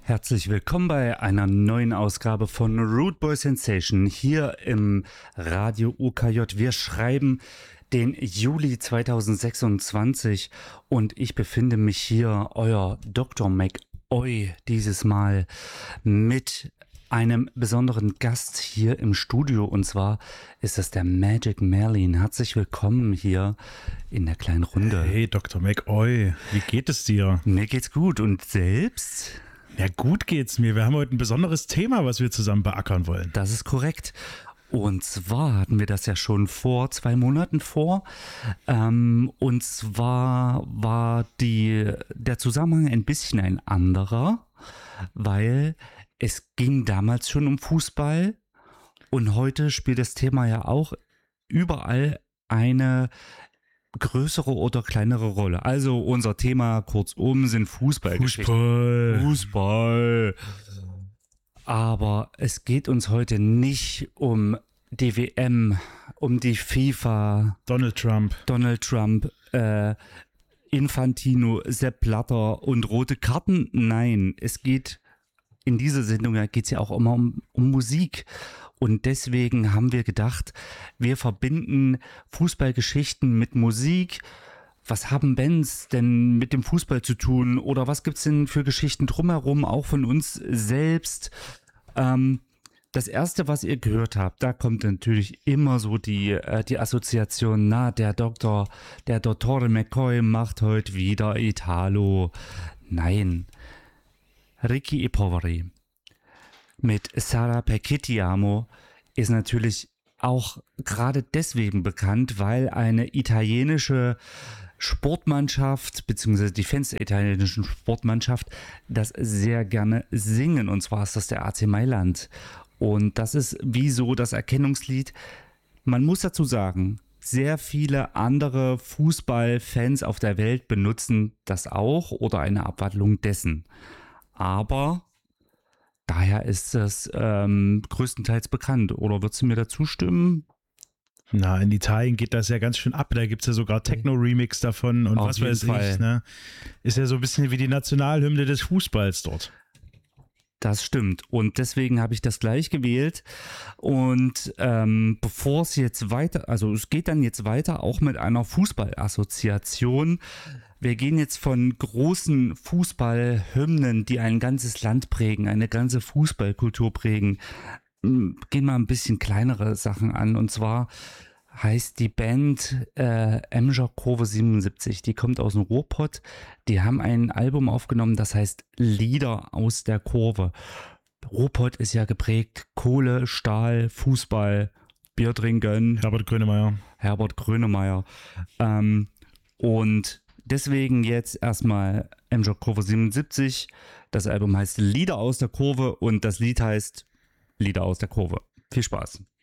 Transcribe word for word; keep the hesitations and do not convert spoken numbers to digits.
Herzlich willkommen bei einer neuen Ausgabe von Root Boy Sensation hier im Radio U K J. Wir schreiben den Juli zweitausendsechsundzwanzig und ich befinde mich hier, euer Doktor McOy, dieses Mal mit einem besonderen Gast hier im Studio, und zwar ist das der Magic Merlin. Herzlich willkommen hier in der kleinen Runde. Hey Doktor McOy, wie geht es dir? Mir geht's gut, und selbst? Ja, gut geht's mir. Wir haben heute ein besonderes Thema, was wir zusammen beackern wollen. Das ist korrekt. Und zwar hatten wir das ja schon vor zwei Monaten vor. Ähm, und zwar war die, der Zusammenhang ein bisschen ein anderer, weil es ging damals schon um Fußball und heute spielt das Thema ja auch überall eine größere oder kleinere Rolle. Also unser Thema kurzum sind Fußballgeschichten. Fußball. Fußball. Aber es geht uns heute nicht um die W M, um die FIFA, Donald Trump. Donald Trump, äh, Infantino, Sepp Blatter und rote Karten. Nein, es geht in dieser Sendung geht es ja auch immer um, um Musik. Und deswegen haben wir gedacht, wir verbinden Fußballgeschichten mit Musik. Was haben Bands denn mit dem Fußball zu tun? Oder was gibt's denn für Geschichten drumherum, auch von uns selbst? Ähm, das erste, was ihr gehört habt, da kommt natürlich immer so die, äh, die Assoziation, na, der Doktor, der Dottore McCoy macht heute wieder Italo. Nein, Ricky e Poveri mit Sarà perché ti amo ist natürlich auch gerade deswegen bekannt, weil eine italienische Sportmannschaft bzw. die Fans der italienischen Sportmannschaft das sehr gerne singen, und zwar ist das der A C Mailand. Und das ist wie so das Erkennungslied. Man muss dazu sagen, sehr viele andere Fußballfans auf der Welt benutzen das auch oder eine Abwandlung dessen. Aber daher ist es ähm, größtenteils bekannt. Oder würdest du mir dazu stimmen? Na, in Italien geht das ja ganz schön ab. Da gibt es ja sogar Techno-Remix davon und Auf was jeden weiß Fall. ich. Ne? Ist ja so ein bisschen wie die Nationalhymne des Fußballs dort. Das stimmt. Und deswegen habe ich das gleich gewählt. Und ähm, bevor es jetzt weiter, also es geht dann jetzt weiter auch mit einer Fußballassoziation. Wir gehen jetzt von großen Fußballhymnen, die ein ganzes Land prägen, eine ganze Fußballkultur prägen, gehen mal ein bisschen kleinere Sachen an. Und zwar heißt die Band äh, Emscher Kurve siebenundsiebzig. Die kommt aus dem Ruhrpott. Die haben ein Album aufgenommen, das heißt Lieder aus der Kurve. Ruhrpott ist ja geprägt Kohle, Stahl, Fußball, Bier trinken. Herbert Grönemeyer. Herbert Grönemeyer. Ähm, und deswegen jetzt erstmal Emscher Kurve siebenundsiebzig. Das Album heißt Lieder aus der Kurve und das Lied heißt Lieder aus der Kurve. Viel Spaß.